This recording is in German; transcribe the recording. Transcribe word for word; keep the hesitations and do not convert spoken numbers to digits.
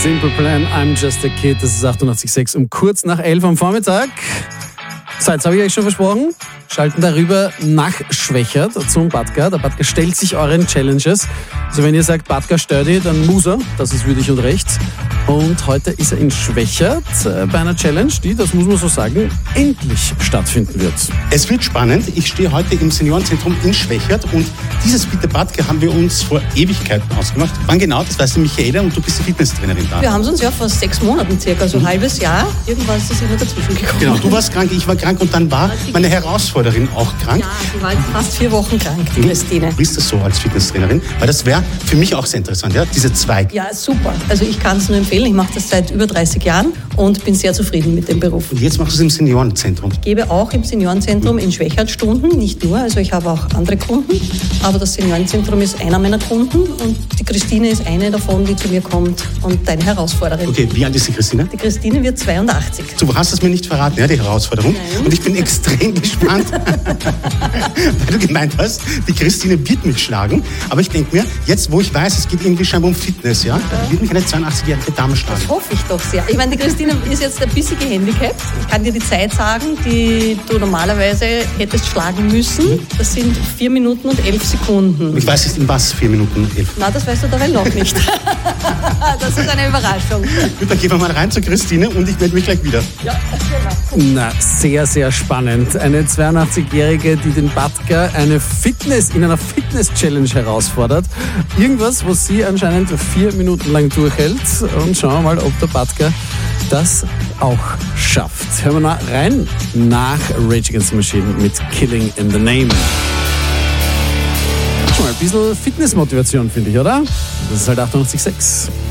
Simple Plan, I'm Just a Kid. Das ist achtundachtzig Komma sechs um kurz nach elf am Vormittag. So, jetzt habe ich euch schon versprochen. Schalten darüber nach Schwächert zum Batka. Der Batka stellt sich euren Challenges. Also wenn ihr sagt, Batka Sturdy, dann muss er. Das ist würdig und recht. Und heute ist er in Schwächert bei einer Challenge, die, das muss man so sagen, endlich stattfinden wird. Es wird spannend. Ich stehe heute im Seniorenzentrum in Schwächert und dieses Bitte Batka haben wir uns vor Ewigkeiten ausgemacht. Wann genau? Das weiß die Michaela und du bist die Fitnesstrainerin da. Wir haben es uns ja vor sechs Monaten circa, so ein mhm. halbes Jahr. Irgendwann ist das immer dazwischen gekommen. Genau, du warst krank, ich war krank und dann war meine Herausforderin auch krank. Ja, die war jetzt fast vier Wochen krank, die mhm. Christine. Wie ist das so als Fitnesstrainerin? Weil das wäre für mich auch sehr interessant, ja, diese Zweig. Ja, super. Also ich kann es nur empfehlen. Ich mache das seit über dreißig Jahren und bin sehr zufrieden mit dem Beruf. Und jetzt machst du es im Seniorenzentrum? Ich gebe auch im Seniorenzentrum in Schwächert Stunden, nicht nur. Also ich habe auch andere Kunden, aber das Seniorenzentrum ist einer meiner Kunden und die Christine ist eine davon, die zu mir kommt und deine Herausforderin. Okay, wie alt ist die Christine? Die Christine wird zweiundachtzig. Du hast es mir nicht verraten, ja, die Herausforderung. Nein. Und ich bin extrem gespannt, weil du gemeint hast, die Christine wird mich schlagen. Aber ich denke mir, jetzt wo ich weiß, es geht irgendwie scheinbar um Fitness, ja, ja. wird mich eine zweiundachtzigjährige Dame schlagen. Das hoffe ich doch sehr. Ich meine, die Christine ist jetzt ein bisschen gehandicapt. Ich kann dir die Zeit sagen, die du normalerweise hättest schlagen müssen. Das sind vier Minuten und elf Sekunden. Ich weiß nicht, in was vier Minuten und elf? Na, das weißt du dabei noch nicht. Das ist eine Überraschung. Gut, dann gehen wir mal rein zur Christine und ich melde mich gleich wieder. Ja, genau. Na, sehr, sehr spannend. Eine zweiundachtzig-Jährige, die den Batka eine Fitness, in einer Fitness-Challenge herausfordert. Irgendwas, was sie anscheinend vier Minuten lang durchhält. Und schauen wir mal, ob der Batka das auch schafft. Hören wir mal rein nach Rage Against the Machine mit Killing in the Name. Schon mal ein bisschen Fitnessmotivation, finde ich, oder? Das ist halt achtundachtzig Komma sechs.